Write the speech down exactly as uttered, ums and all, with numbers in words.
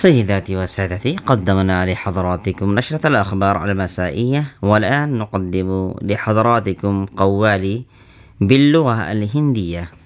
سيداتي وسادتي، قدمنا لحضراتكم نشرة الأخبار المسائية، والآن نقدم لحضراتكم قوالي باللغة الهندية.